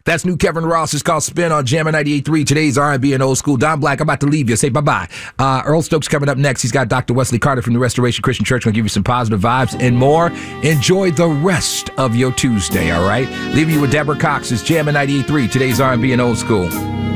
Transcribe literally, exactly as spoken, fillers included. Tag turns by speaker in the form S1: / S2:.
S1: That's new Kevin Ross. It's called Spin on Jammin' ninety-eight point three. Today's R and B and old school. Don Black, I'm about to leave you. Say bye-bye. Uh, Earl Stokes coming up next. He's got Doctor Wesley Carter from the Restoration Christian Church. Going to give you some positive vibes and more. Enjoy the rest of your Tuesday, all right? Leaving you with Deborah Cox. It's Jammin' ninety-eight point three. Today's R and B and old school.